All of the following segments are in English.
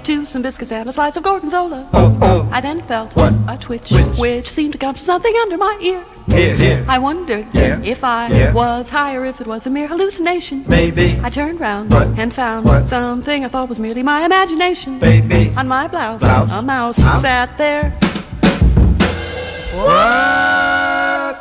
to some biscuits and a slice of gorgonzola. I then felt a twitch, which seemed to come from something under my ear. I wondered if I was high or if it was a mere hallucination. Maybe. I turned round and found something I thought was merely my imagination. Baby. On my blouse, a mouse sat there. What?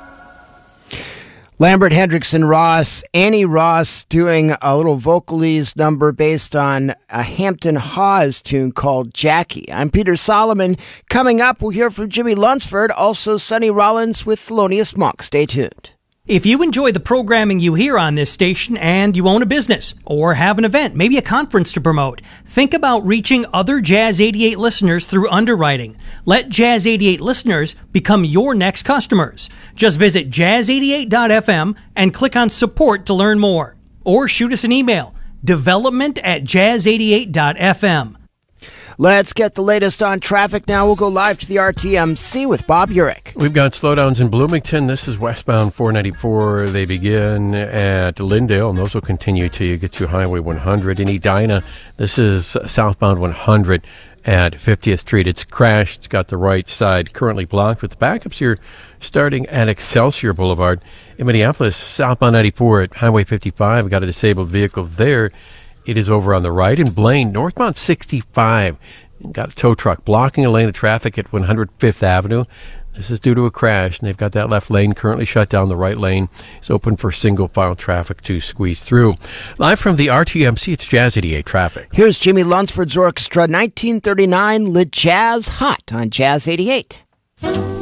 Lambert Hendrickson Ross, Annie Ross doing a little vocalese number based on a Hampton Hawes tune called Jackie. I'm Peter Solomon. Coming up, we'll hear from Jimmy Lunsford, also Sonny Rollins with Thelonious Monk. Stay tuned. If you enjoy the programming you hear on this station and you own a business or have an event, maybe a conference to promote, think about reaching other Jazz 88 listeners through underwriting. Let Jazz 88 listeners become your next customers. Just visit jazz88.fm and click on support to learn more. Or shoot us an email, development@jazz88.fm. Let's get the latest on traffic now. We'll go live to the RTMC with Bob Urich. We've got slowdowns in Bloomington. This is westbound 494. They begin at Lyndale, and those will continue till you get to Highway 100. In Edina, this is southbound 100 at 50th Street. It's crashed. It's got the right side currently blocked, with the backups here starting at Excelsior Boulevard. In Minneapolis, southbound 94 at Highway 55. We've got a disabled vehicle there. It is over on the right. In Blaine, northbound 65. Got a tow truck blocking a lane of traffic at 105th Avenue. This is due to a crash, and they've got that left lane currently shut down. The right lane is open for single-file traffic to squeeze through. Live from the RTMC, it's Jazz 88 traffic. Here's Jimmy Lunsford's orchestra, 1939, Le Jazz Hot on Jazz 88.